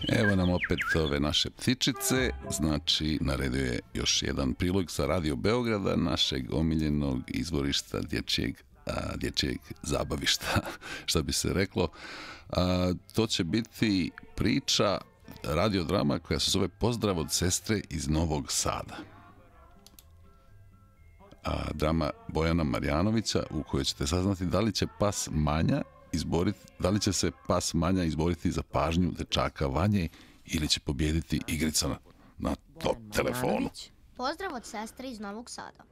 Evo nam opet ove naše ptičice, znači na redu je još jedan prilog sa Radio Beograda, našeg omiljenog izvorišta dječjeg zabavišta, što bi se reklo. To će biti priča, radiodrama koja se zove Pozdrav od sestre iz Novog Sada. Drama Bojana Marjanovića u kojoj ćete saznati da li će se pas Manja izboriti za pažnju dečaka Vanje ili će pobijediti igrica na top telefonu. Pozdrav od sestre iz Novog Sada.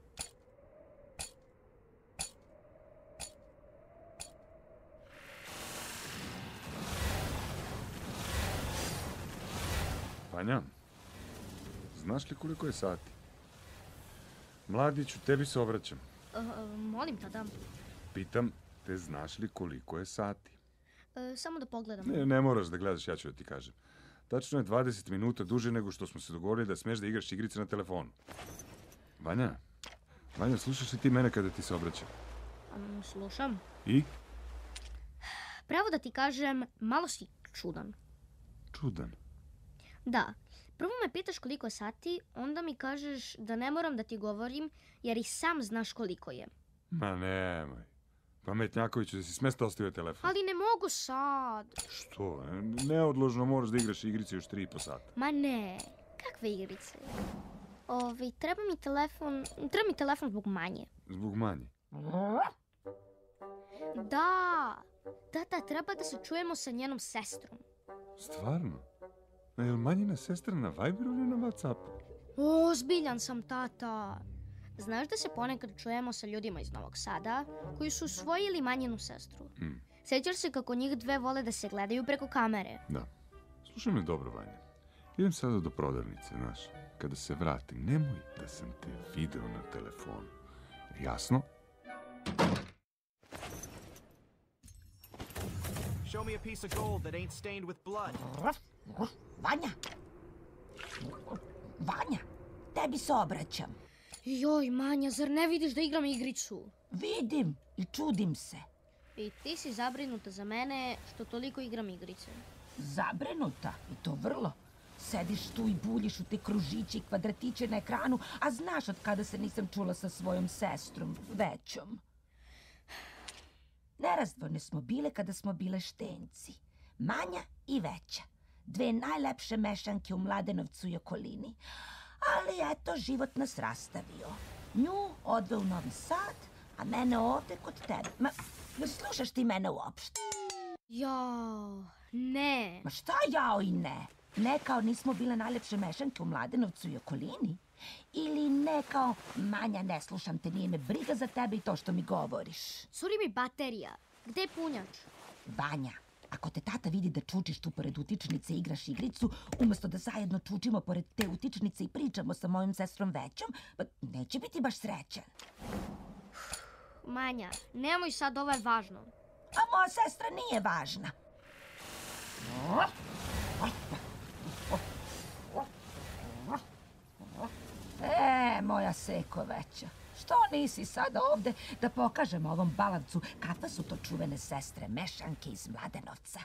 Vanja, znaš li koliko je sati? Mladiću, tebi se obraćam. Molim, tada. Pitam te, znaš li koliko je sati? Samo da pogledam. Ne moraš da gledaš, ja ću da ti kažem. Tačno je 20 minuta duže nego što smo se dogovorili da smeš da igraš igrice na telefonu. Vanja, slušaš li ti mene kada ti se obraćam? Slušam. I? Pravo da ti kažem, malo si čudan. Čudan? Da. Prvo me pitaš koliko je sati, onda mi kažeš da ne moram da ti govorim, jer i sam znaš koliko je. Ma nemoj. Pametnjakoviću, da si smesta ostavio telefon. Ali ne mogu sad. Što? Neodložno moraš da igraš igrice još 3,5 sata. Ma ne. Kakve igrice? Treba mi telefon zbog Manje. Zbog Manje? Da, treba da se čujemo sa njenom sestrom. Stvarno? A je li Manjina sestra na Viberu ili na Whatsappu? Ozbiljan sam, tata. Znaš da se ponekad čujemo sa ljudima iz Novog Sada koji su usvojili Manjinu sestru. Sjećaš se kako njih dve vole da se gledaju preko kamere? Da. Slušaj me dobro, Vanja. Idem sada do prodavnice, znaš. Kada se vratim, nemoj da sam te video na telefonu. Jasno? Show me a piece of gold that ain't stained with blood. Vanja, tebi se obraćam. Joj, Manja, zar ne vidiš da igram igricu? Vidim i čudim se. I ti si zabrinuta za mene što toliko igram igrice. Zabrinuta? I to vrlo. Sediš tu i buljiš u te kružiće i kvadratiće na ekranu, a znaš od kada se nisam čula sa svojom sestrom, većom. Nerazdvojne smo bile kada smo bile štenci. Manja i Veća. Dve najlepše mešanke u Mladenovcu i okolini. Ali eto, život nas rastavio. Nju odveo u Novi Sad, a mene ovde kod tebe. Ne slušaš ti mene uopšte? Jao, ne. Ma šta jao i ne? Ne kao nismo bile najlepše mešanke u Mladenovcu i okolini? Ili ne kao Manja, ne slušam te, nije me briga za tebe i to što mi govoriš? Curi mi baterija. Gde je punjač? Vanja, ako te tata vidi da čučiš tu pored utičnice i igraš igricu, umjesto da zajedno čučimo pored te utičnice i pričamo sa mojom sestrom Većom, neće biti baš srećan. Manja, nemoj sad, ovo je važno. A moja sestra nije važna. Moja seko Veća, što nisi sad ovde da pokažemo ovom balavcu kakve su to čuvene sestre mešanke iz Mladenovca?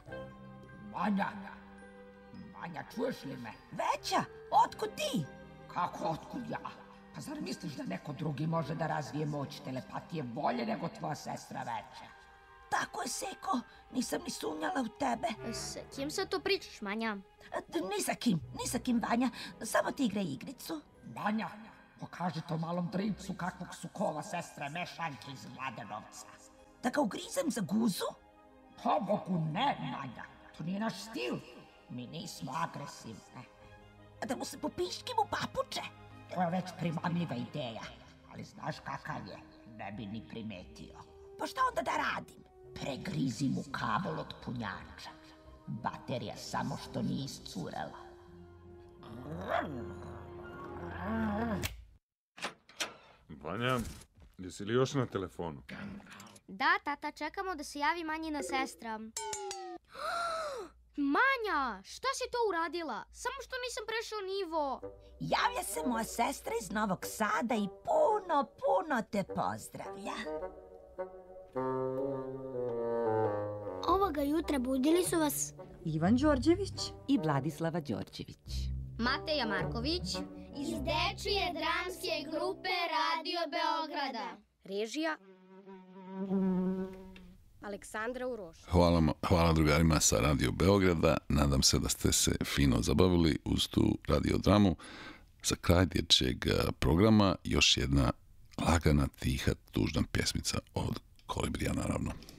Manja, čuješ li me? Veća, otkud ti? Kako otkud ja? Pa zar misliš da neko drugi može da razvije moć telepatije bolje nego tvoja sestra Veća? Tako je, seko, nisam ni sumnjala u tebe. S kim sad to pričaš, Manja? Ni sa kim, Vanja, samo ti igraj igricu. Vanja, pokaži to malom drincu kakvog su kova sestre mešanke iz Mladenovca. Da ga ugrizem za guzu? Pa Bogu ne, Vanja, to nije naš stil. Mi nismo agresivne. A da mu se popiškim u papuče? To je već primamljiva ideja, ali znaš kakav je, ne bi ni primetio. Pa šta onda da radim? Pregrizi mu kabel od punjača. Baterija samo što nije iscurela. Vanja, jesi li još na telefonu? Da, tata, čekamo da se javi Manjina sestra. Manja, šta si to uradila? Samo što nisam prešao nivo. Javlja se moja sestra iz Novog Sada i puno te pozdravlja. Ovoga jutra budili su vas Ivan Đorđević i Vladislava Đorđević. Mateja Marković iz dečije dramske grupe Radio Beograda. Režija Aleksandra Uroš. Hvala drugarima sa Radio Beograda. Nadam se da ste se fino zabavili uz tu radiodramu. Za kraj dječjeg programa još jedna lagana, tiha, tužna pjesmica od Kolibrija, naravno.